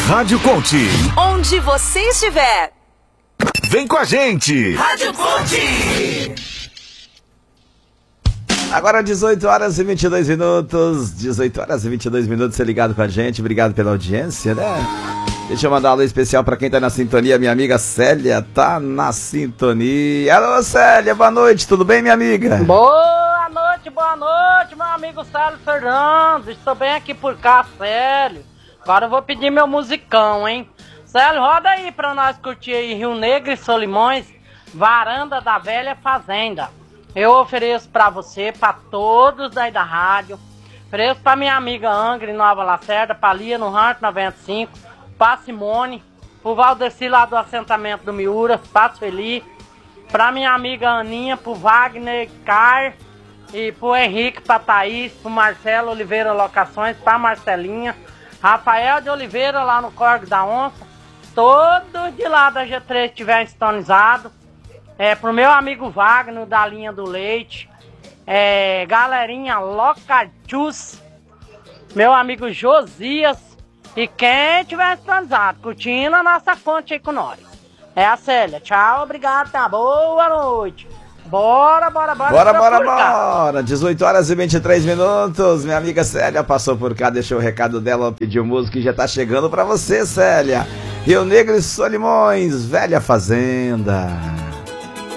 Rádio Conte. Onde você estiver. Vem com a gente. Rádio Conte. Agora 18 horas e 22 minutos. 18 horas e 22 minutos, você ligado com a gente. Obrigado pela audiência, né? Deixa eu mandar um alô especial pra quem tá na sintonia. Minha amiga Célia tá na sintonia. Alô, Célia, boa noite. Tudo bem, minha amiga? Boa noite, meu amigo Célio Fernandes. Estou bem aqui por cá, Célio. Agora eu vou pedir meu musicão, hein? Célio, roda aí pra nós curtir aí Rio Negro e Solimões, Varanda da Velha Fazenda. Eu ofereço pra você, pra todos daí da rádio. Ofereço pra minha amiga Angra em Nova Lacerda, pra Lia no Rancho 95, pra Simone, pro Valdeci lá do assentamento do Miura, pra Sueli, pra minha amiga Aninha, pro Wagner Car, e pro Henrique, pra Thaís, pro Marcelo Oliveira Locações, pra Marcelinha, Rafael de Oliveira lá no Corgo da Onça, todos de lá da G3 estiver sintonizado, pro meu amigo Wagner da linha do leite, galerinha Locajus, meu amigo Josias e quem tiver sintonizado, curtindo a nossa conta aí com nós. É a Célia, tchau, obrigado, tá? Boa noite. Bora. Bora. 18 horas e 23 minutos. Minha amiga Célia passou por cá, deixou o recado dela, pediu música e já tá chegando pra você, Célia. Rio Negro e Solimões, Velha Fazenda.